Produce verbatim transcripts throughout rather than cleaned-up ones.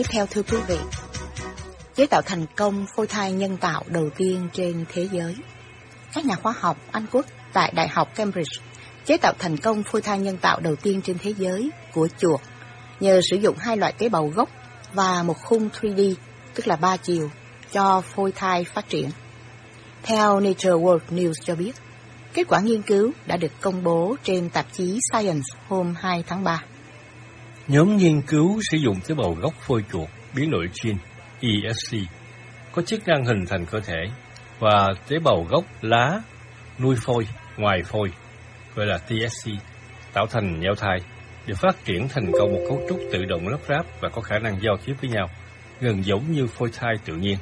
Tiếp theo thưa quý vị, chế tạo thành công phôi thai nhân tạo đầu tiên trên thế giới. Các nhà khoa học Anh Quốc tại Đại học Cambridge chế tạo thành công phôi thai nhân tạo đầu tiên trên thế giới của chuột nhờ sử dụng hai loại tế bào gốc và một khung ba D, tức là ba chiều, cho phôi thai phát triển. Theo Nature World News cho biết, kết quả nghiên cứu đã được công bố trên tạp chí Science hôm hai tháng ba. Nhóm nghiên cứu sử dụng tế bào gốc phôi chuột biến đổi gene E S C có chức năng hình thành cơ thể và tế bào gốc lá nuôi phôi ngoài phôi gọi là T S C tạo thành nhau thai để phát triển thành công một cấu trúc tự động lắp ráp và có khả năng giao tiếp với nhau, gần giống như phôi thai tự nhiên.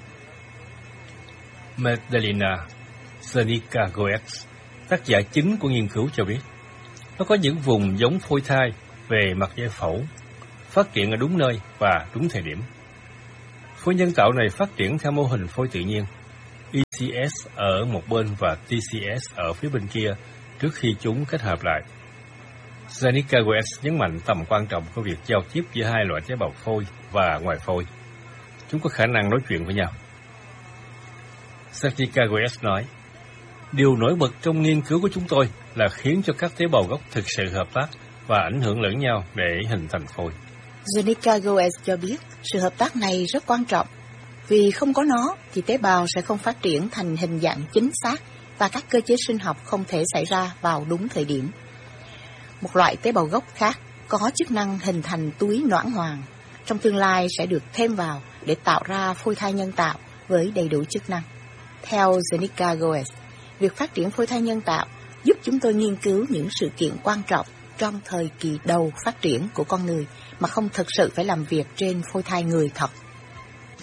Magdalena Zanikagoets, tác giả chính của nghiên cứu cho biết, nó có những vùng giống phôi thai về mặt giải phẫu, phát triển ở đúng nơi và đúng thời điểm. Phôi nhân tạo này phát triển theo mô hình phôi tự nhiên, E C S ở một bên và T C S ở phía bên kia trước khi chúng kết hợp lại. Zanikagoets nhấn mạnh tầm quan trọng của việc giao tiếp giữa hai loại tế bào phôi và ngoài phôi. Chúng có khả năng nói chuyện với nhau. Zanikagoets nói, điều nổi bật trong nghiên cứu của chúng tôi là khiến cho các tế bào gốc thực sự hợp tác và ảnh hưởng lẫn nhau để hình thành phôi. Zanikagoets cho biết sự hợp tác này rất quan trọng, vì không có nó thì tế bào sẽ không phát triển thành hình dạng chính xác và các cơ chế sinh học không thể xảy ra vào đúng thời điểm. Một loại tế bào gốc khác có chức năng hình thành túi noãn hoàng, trong tương lai sẽ được thêm vào để tạo ra phôi thai nhân tạo với đầy đủ chức năng. Theo Zanikagoets, việc phát triển phôi thai nhân tạo giúp chúng tôi nghiên cứu những sự kiện quan trọng trong thời kỳ đầu phát triển của con người mà không thực sự phải làm việc trên phôi thai người thật.